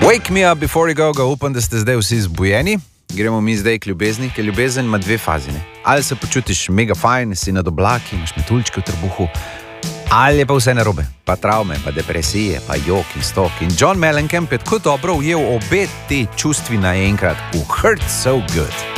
Wake me up before you go, upam, da ste zdaj vsi zbujeni. Gremo mi zdaj k ljubezni, ker ljubezen ima dve fazi. Ne? Ali se počutiš mega fajn, si nad oblaki, imaš metuljčke v trbuhu, ali je pa vse narobe, pa travme, pa depresije, pa jok in stok. In John Mellencamp je tako dobro ujel obe te čustvi naenkrat v Hurt So Good.